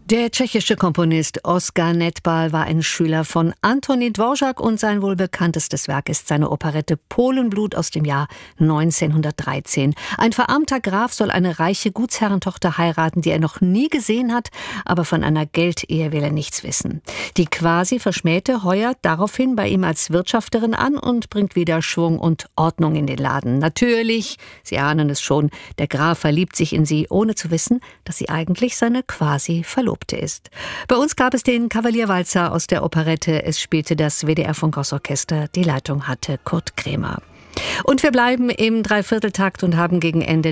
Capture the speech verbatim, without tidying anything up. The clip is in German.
Der tschechische Komponist Oskar Netbal war ein Schüler von Antoni Dvořák und sein wohl bekanntestes Werk ist seine Operette Polenblut aus dem Jahr neunzehnhundertdreizehn. Ein verarmter Graf soll eine reiche Gutsherrentochter heiraten, die er noch nie gesehen hat, aber von einer Geldehe will er nichts wissen. Die quasi Verschmähte heuert daraufhin bei ihm als Wirtschafterin an und bringt wieder Schwung und Ordnung in den Laden. Natürlich, Sie ahnen es schon, der Graf verliebt sich in sie, ohne zu wissen, dass sie eigentlich seine quasi Verlobte ist. Bei uns gab es den Kavalierwalzer aus der Operette. Es spielte das W D R-Funkhausorchester. Die Leitung hatte Kurt Krämer. Und wir bleiben im Dreivierteltakt und haben gegen Ende